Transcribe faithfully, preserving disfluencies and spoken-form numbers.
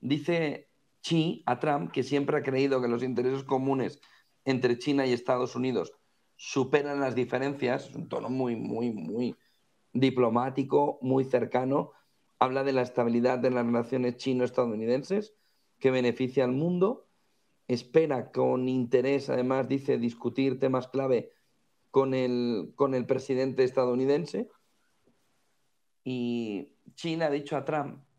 Dice Xi a Trump que siempre ha creído que los intereses comunes entre China y Estados Unidos superan las diferencias. Es un tono muy, muy, muy diplomático, muy cercano. Habla de la estabilidad de las relaciones chino-estadounidenses que beneficia al mundo. Espera con interés, además, dice, discutir temas clave con el, con el presidente estadounidense. Y China ha dicho a Trump